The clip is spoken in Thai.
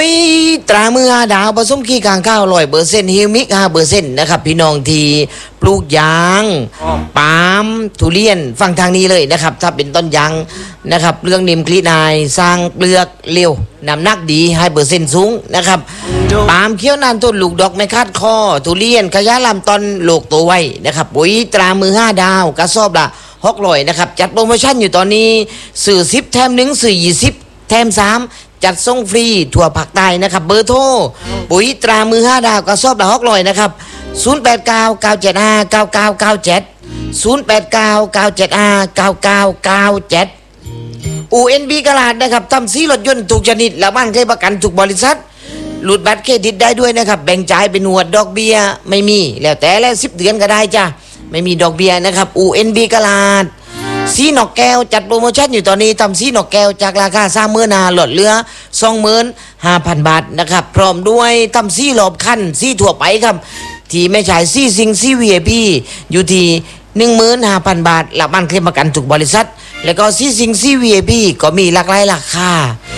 ตรามือ5 ดาวผสมขี้กางข้าว100%ฮิวมิก5%นะครับพี่น้องที่ปลูกยางปาล์มทุเรียนฟังทางนี้เลยนะครับถ้าเป็นต้นยางนะครับเรื่องนิมคลีนายสร้างเปลือกเร็วน้ำหนักดีให้เปอร์เซ็นต์สูงนะครับปาล์มเคี้ยวนานต้นลูกดอกไม่คาดคอทุเรียนขยะลำต้นลูกตัวไว้นะครับปุ๋ยตรามือ5 ดาวกระสอบละ600นะครับจัดโปรโมชั่นอยู่ตอนนี้สื่อ10แถม1สื่อ20แถม3จัดส่งฟรีทั่วภาคใต้นะครับเบอร์โทรปุ๋ยตรามือ5 ดาวกระสอบละ600นะครับ0899759997 UNB กลาดนะครับทำสีรถยนต์ทุกชนิดและบ้านเคลประกันทุกบริษัทหลุดบัตรเครดิตได้ด้วยนะครับแบ่งจ่ายเป็นหัวดอกเบี้ยไม่มีแล้วแต่แล้ว10 เดือนก็ได้จ้ะไม่มีดอกเบี้ยนะครับ UNB กลาดสีนกแก้วจัดโปรโมชั่นอยู่ตอนนี้ทำสีนกแก้วจากราคา30,000ลดเหลือ 25,000 บาทนะครับพร้อมด้วยทำสีหลบคันสีทั่วไปครับที่ไม่ใช่สีซิงสี VIP อยู่ที่ 15,000 บาทหลักบ้านเคลมประกันทุกบริษัทแล้วก็สีซิงสี VIP ก็มีหลากหลายราคา